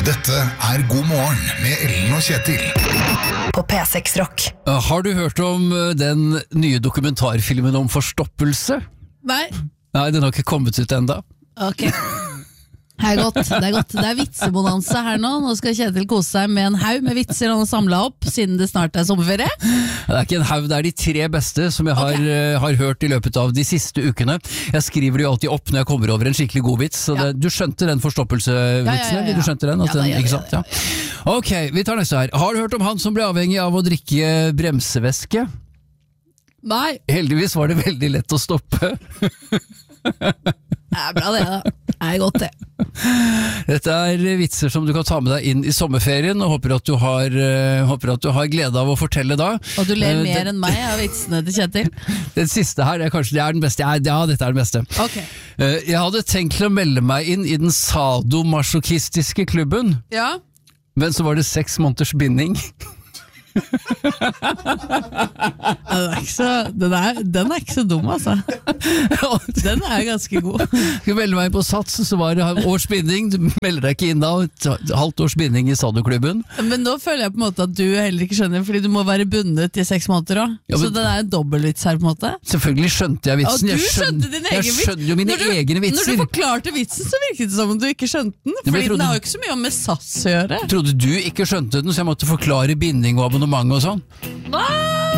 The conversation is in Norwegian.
Dette God morgen med Ellen og Kjetil. På P6 Rock. Har du hørt om den nye dokumentarfilmen om forstoppelse? Nei. Nei, den har ikke kommet ut enda. Ok. Det er godt. Det er vitsebonanza her nå. Nå skal Kjetil kose seg med en haug med vitser han har samlet opp, siden det snart er sommerferie. Det er ikke en haug, det er de 3 beste som jeg har hørt i løpet av de siste ukene. Jeg skriver det jo alltid opp når jeg kommer over en skikkelig god vits. Så du skjønte den forstoppelsevitsen? Ja. Du skjønte den? Ikke sant? Ja. Ok, vi tar neste her. Har du hørt om han som ble avhengig av å drikke bremsevæske? Nei. Heldigvis var det veldig lett å stoppe. Det er bra det da. Det er godt det. Dette er vitser som du kan ta med deg inn i sommerferien, og håper at du har glede av å fortelle da. Og du ler mer enn meg av vitsene til Kjetil. Den siste her er kanskje den beste. Ja, dette er den beste. Ok. Jeg hadde tenkt til å melde meg inn i den sadomasochistiske klubben, Ja. men så var det 6 måneders binding. Den er ikke så dum, altså. Den er ganske god. Skal melde meg inn på Sats, så var det års binding. Du melder deg ikke inn da, halvt års binding i sadoklubben. Men nå føler jeg på en måte at du heller ikke skjønner, fordi du må være bundet i 6 måneder også. Ja, men, så det er en dobbeltvits her på en måte. Selvfølgelig skjønte jeg vitsen. Og du skjønte din egen vits. Jeg skjønner jo mine egne vitser. Når du forklarte vitsen, så virket det som om du ikke skjønte den. Fordi den har jo ikke så mye med Sats å gjøre. Trodde du ikke skjønte den, så jeg måtte forklare binding og abonnement og sånn.